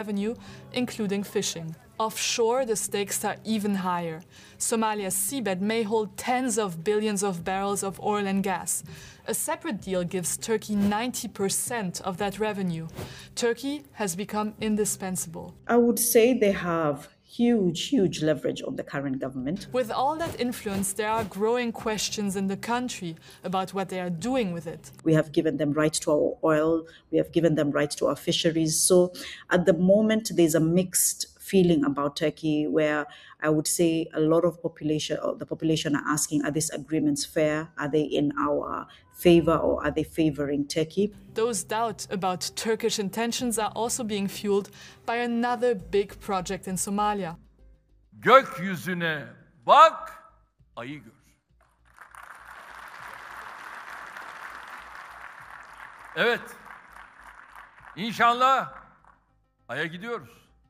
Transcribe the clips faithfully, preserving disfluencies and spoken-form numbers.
revenue, including fishing. Offshore, the stakes are even higher. Somalia's seabed may hold tens of billions of barrels of oil and gas. A separate deal gives Turkey ninety percent of that revenue. Turkey has become indispensable. I would say they have huge, huge leverage on the current government. With all that influence, there are growing questions in the country about what they are doing with it. We have given them rights to our oil, we have given them rights to our fisheries. So at the moment, there's a mixed feeling about Turkey where I would say a lot of population, or the population are asking, are these agreements fair? Are they in our favor or are they favoring Turkey? Those doubts about Turkish intentions are also being fueled by another big project in Somalia. Gökyüzüne bak, ayı gör. Evet, İnşallah aya gidiyoruz.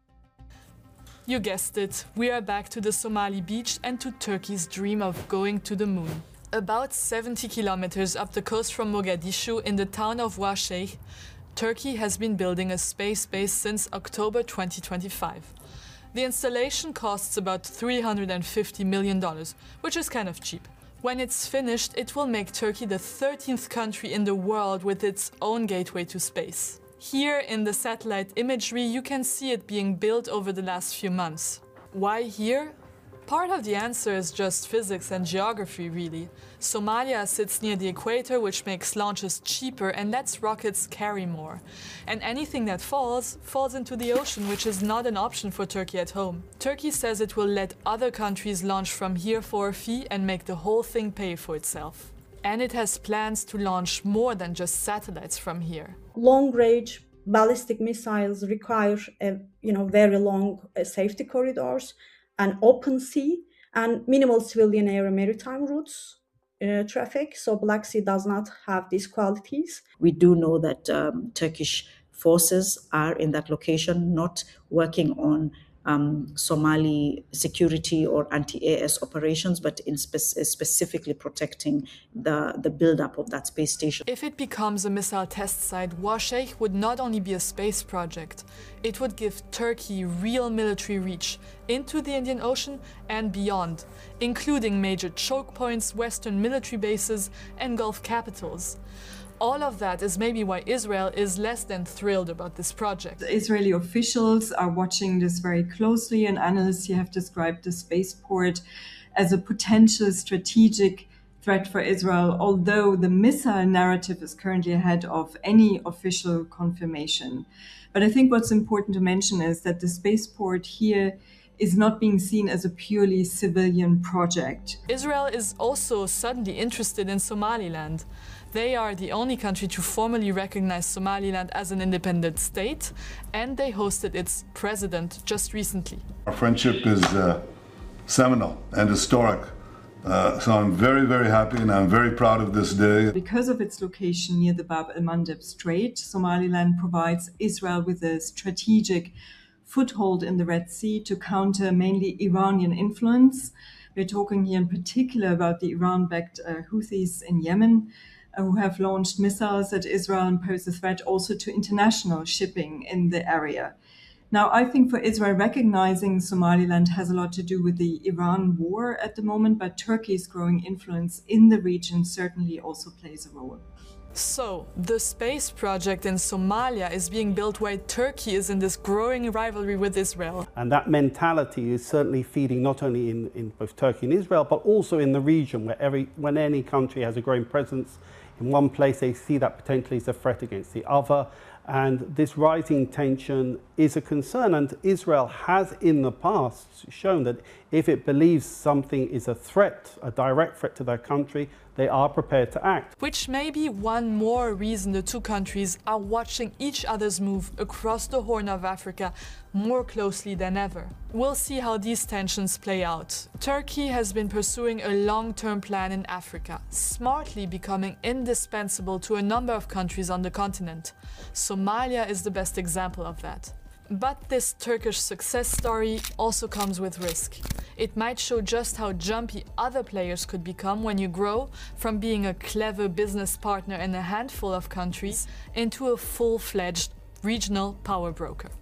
You guessed it, we are back to the Somali beach and to Turkey's dream of going to the moon. About seventy kilometers up the coast from Mogadishu, in the town of Washeikh, Turkey has been building a space base since October twenty twenty-five. The installation costs about three hundred fifty million dollars, which is kind of cheap. When it's finished, it will make Turkey the thirteenth country in the world with its own gateway to space. Here in the satellite imagery, you can see it being built over the last few months. Why here? Part of the answer is just physics and geography, really. Somalia sits near the equator, which makes launches cheaper and lets rockets carry more. And anything that falls, falls into the ocean, which is not an option for Turkey at home. Turkey says it will let other countries launch from here for a fee and make the whole thing pay for itself. And it has plans to launch more than just satellites from here. Long-range ballistic missiles require, uh, you know, very long uh, safety corridors, an open sea, and minimal civilian air and maritime routes uh, traffic. So Black Sea does not have these qualities. We do know that um, Turkish forces are in that location, not working on um, Somali security or anti-A S operations, but in spe specifically protecting the, the build-up of that space station. If it becomes a missile test site, Washeikh would not only be a space project, it would give Turkey real military reach into the Indian Ocean and beyond, including major choke points, Western military bases, and Gulf capitals. All of that is maybe why Israel is less than thrilled about this project. The Israeli officials are watching this very closely, and analysts here have described the spaceport as a potential strategic threat for Israel, although the missile narrative is currently ahead of any official confirmation. But I think what's important to mention is that the spaceport here is not being seen as a purely civilian project. Israel is also suddenly interested in Somaliland. They are the only country to formally recognize Somaliland as an independent state, and they hosted its president just recently. Our friendship is uh, seminal and historic. Uh, so I'm very, very happy and I'm very proud of this day. Because of its location near the Bab el-Mandeb Strait, Somaliland provides Israel with a strategic foothold in the Red Sea to counter mainly Iranian influence. We're talking here in particular about the Iran-backed uh, Houthis in Yemen, uh, who have launched missiles at Israel and pose a threat also to international shipping in the area. Now, I think for Israel, recognizing Somaliland has a lot to do with the Iran war at the moment, but Turkey's growing influence in the region certainly also plays a role. So, the space project in Somalia is being built while Turkey is in this growing rivalry with Israel. And that mentality is certainly feeding not only in, in both Turkey and Israel, but also in the region, where every, when any country has a growing presence in one place, they see that potentially as a threat against the other. And this rising tension is a concern, and Israel has in the past shown that if it believes something is a threat, a direct threat to their country, they are prepared to act. Which may be one more reason the two countries are watching each other's move across the Horn of Africa more closely than ever. We'll see how these tensions play out. Turkey has been pursuing a long-term plan in Africa, smartly becoming indispensable to a number of countries on the continent. Somalia is the best example of that. But this Turkish success story also comes with risk. It might show just how jumpy other players could become when you grow from being a clever business partner in a handful of countries into a full-fledged regional power broker.